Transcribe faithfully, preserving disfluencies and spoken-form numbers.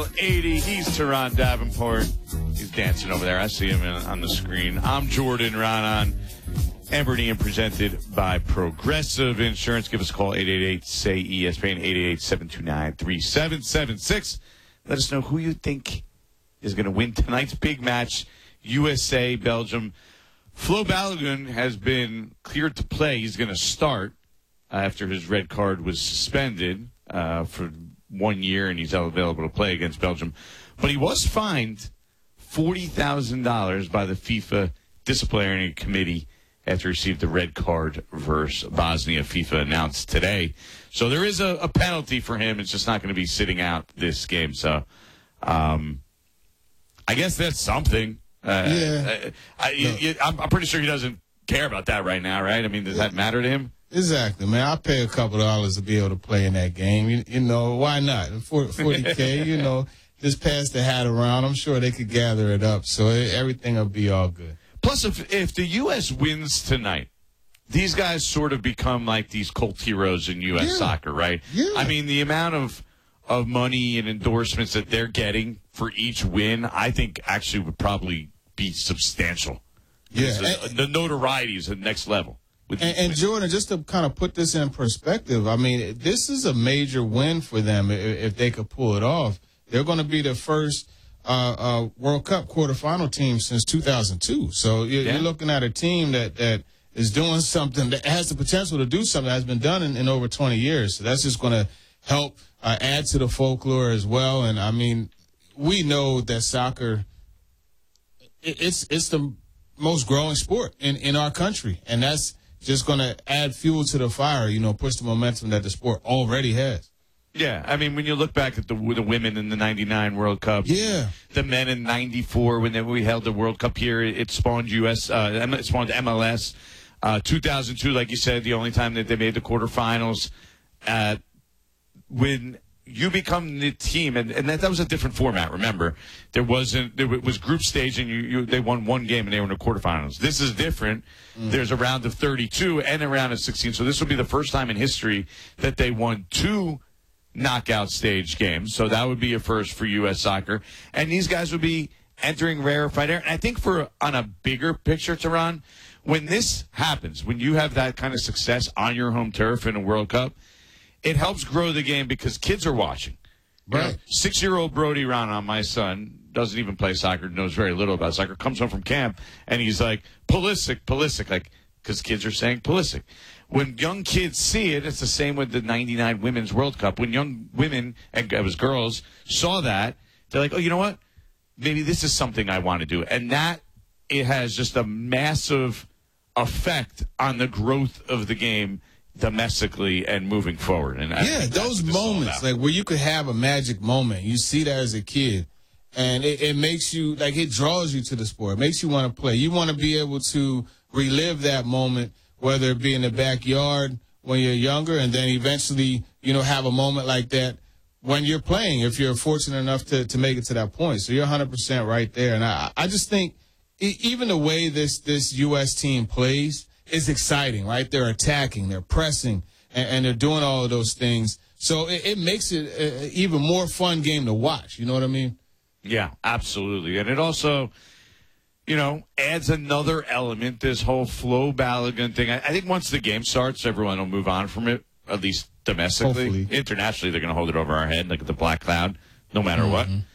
L eighty. He's Teron Davenport. He's dancing over there. I see him in, on the screen. I'm Jordan Raanan. Amber and Ian presented by Progressive Insurance. Give us a call, eight eight eight, S A Y, E S P N, eight eight eight, seven two nine, three seven seven six. Let us know who you think is going to win tonight's big match, U S A, Belgium. Flo Balogun has been cleared to play. He's going to start uh, after his red card was suspended uh, for one year, and he's available to play against Belgium. But he was fined forty thousand dollars by the FIFA Disciplinary Committee after he received the red card versus Bosnia, FIFA announced today. So there is a, a penalty for him. It's just not going to be sitting out this game. So um, I guess that's something. Uh, yeah. I, I, no. you, I'm, I'm pretty sure he doesn't care about that right now, right? I mean, does that matter to him? Exactly, man. I pay a couple of dollars to be able to play in that game. You, you know, why not? forty K, you know, just pass the hat around. I'm sure they could gather it up, so it, everything will be all good. Plus, if if the U S wins tonight, these guys sort of become like these cult heroes in U S yeah. soccer, right? Yeah. I mean, the amount of of money and endorsements that they're getting for each win, I think actually would probably be substantial. Yeah. The, the notoriety is at the next level. And, and Jordan, just to kind of put this in perspective, I mean, this is a major win for them if, if they could pull it off. They're going to be the first uh, uh, World Cup quarterfinal team since two thousand two. So you're, yeah. you're looking at a team that, that is doing something that has the potential to do something that has been done in, in over twenty years. So that's just going to help uh, add to the folklore as well. And, I mean, we know that soccer, it, it's it's the most growing sport in, in our country, and that's just going to add fuel to the fire, you know, push the momentum that the sport already has. Yeah, I mean, when you look back at the the women in the ninety-nine World Cup, yeah, the men in ninety-four when they, we held the World Cup here, it spawned U S, uh, it spawned M L S. Uh, two thousand two, like you said, the only time that they made the quarterfinals. Uh, when you become the team, and, and that, that was a different format, remember. There wasn't, there was group stage, and you, you they won one game, and they were in the quarterfinals. This is different. Mm. There's a round of thirty-two and a round of sixteen, so this will be the first time in history that they won two knockout stage games. So that would be a first for U S soccer. And these guys would be entering rarefied air. And I think for on a bigger picture, Teron, when this happens, when you have that kind of success on your home turf in a World Cup, it helps grow the game because kids are watching. Right. You know, six-year-old Brody Raanan, my son, doesn't even play soccer, knows very little about soccer, comes home from camp, and he's like, Pulisic, Pulisic, like, because kids are saying Pulisic. When young kids see it, it's the same with the ninety-nine Women's World Cup. When young women, and it was girls, saw that, they're like, oh, you know what? Maybe this is something I want to do. And that, it has just a massive effect on the growth of the game domestically and moving forward. And I yeah, those moments, like where you could have a magic moment, you see that as a kid, and it, it makes you, like it draws you to the sport. It makes you want to play. You want to be able to relive that moment, whether it be in the backyard when you're younger, and then eventually, you know, have a moment like that when you're playing, if you're fortunate enough to, to make it to that point. So you're one hundred percent right there. And I, I just think e- even the way this, this U S team plays is exciting, right? They're attacking, they're pressing, and, and they're doing all of those things. So it, it makes it an even more fun game to watch. You know what I mean? Yeah, absolutely. And it also, you know, adds another element, this whole Flo Balogun thing. I, I think once the game starts, everyone will move on from it, at least domestically. Hopefully. Internationally, they're going to hold it over our head like the black cloud, no matter mm-hmm. what.